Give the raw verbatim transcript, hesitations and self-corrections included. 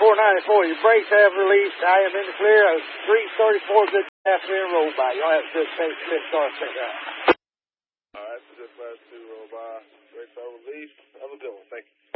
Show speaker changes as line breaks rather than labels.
four ninety-four. Your brakes have released. I am in the clear. A three thirty-four good half in roll by. Y'all have a good Saint Smith car set out.
All right, so just last two roll by. Brakes are released. Have a good one. Thank you.